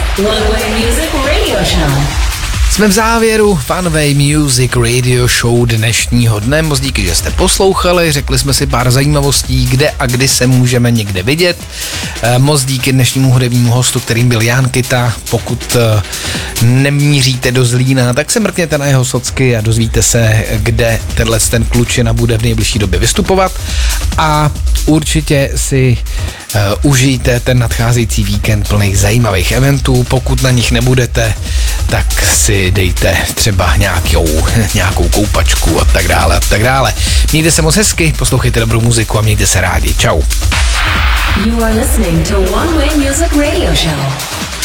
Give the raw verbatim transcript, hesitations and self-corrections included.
One Way Music Radio Show. Jsme v závěru One Way Music Radio Show dnešního dne. Moc díky, že jste poslouchali, řekli jsme si pár zajímavostí, kde a kdy se můžeme někde vidět. Moc díky dnešnímu hudebnímu hostu, kterým byl Jan Kita. Pokud nemíříte do Zlína, tak se mrkněte na jeho socky a dozvíte se, kde tenhle ten klučina bude v nejbližší době vystupovat. A určitě si uh, užijte ten nadcházející víkend plný zajímavých eventů. Pokud na nich nebudete, tak si dejte třeba nějakou, nějakou koupačku a tak dále a tak dále. Mějte se moc hezky, poslouchejte dobrou muziku a mějte se rádi. Čau. You are listening to One Way Music Radio Show.